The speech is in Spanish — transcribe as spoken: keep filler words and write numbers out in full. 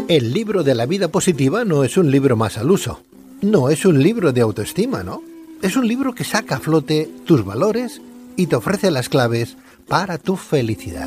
El libro de la vida positiva no es un libro más al uso. No es un libro de autoestima, ¿no? Es un libro que saca a flote tus valores y te ofrece las claves para tu felicidad.